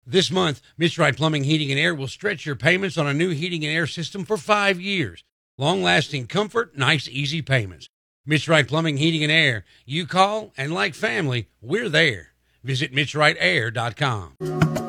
This month, Mitch Wright Plumbing, Heating, and Air will stretch your payments on a new heating and air system for 5 years. Long-lasting comfort, nice, easy payments. Mitch Wright Plumbing, Heating, and Air. You call, and like family, we're there. Visit MitchWrightAir.com.